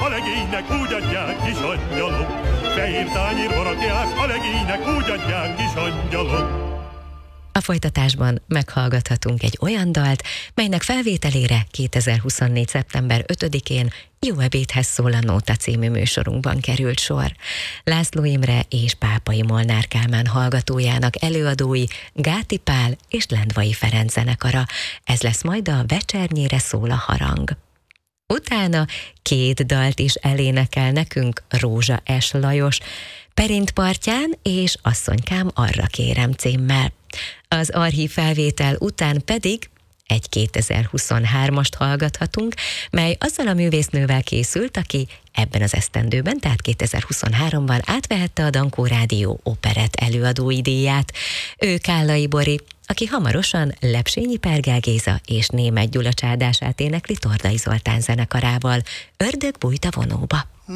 a legénynek úgy adják kis angyalok. Fehér tányérba rakják, a legénynek úgy adják kis angyalok. A folytatásban meghallgathatunk egy olyan dalt, melynek felvételére 2024. szeptember 5-én Jó ebédhez szól a Nóta című műsorunkban került sor. László Imre és Pápai Molnár Kálmán hallgatójának előadói Gáti Pál és Lendvai Ferenc zenekara. Ez lesz majd a Vecsernyére szól a harang. Utána 2 dalt is elénekel nekünk Rózsa S. Lajos, Perintpartján és Asszonykám arra kérem címmel. Az archív felvétel után pedig egy 2023-ast hallgathatunk, mely azzal a művésznővel készült, aki ebben az esztendőben, tehát 2023-ban átvehette a Dankó Rádió operett előadói díját. Ő Kállai Bori, aki hamarosan Lepsényi Pergel Géza és Németh Gyula csáldását énekli Tordai Zoltán zenekarával. Ördög bújt a vonóba.